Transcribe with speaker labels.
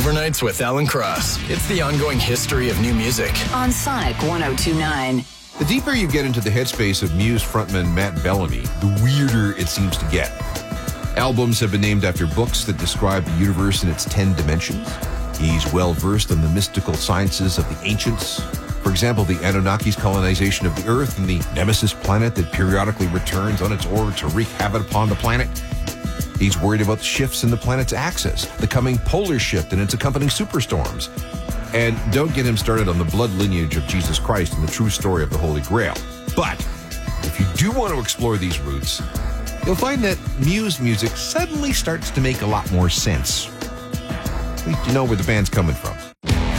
Speaker 1: Overnights with Alan Cross. It's the ongoing history of new music.
Speaker 2: On Sonic 102.9.
Speaker 3: The deeper you get into the headspace of Muse frontman Matt Bellamy, the weirder it seems to get. Albums have been named after books that describe the universe in its 10 dimensions. He's well-versed in the mystical sciences of the ancients. For example, the Anunnaki's colonization of the Earth and the Nemesis planet that periodically returns on its orbit to wreak havoc upon the planet. He's worried about shifts in the planet's axis, the coming polar shift and its accompanying superstorms. And don't get him started on the blood lineage of Jesus Christ and the true story of the Holy Grail. But if you do want to explore these roots, you'll find that Muse music suddenly starts to make a lot more sense. At least you know where the band's coming from.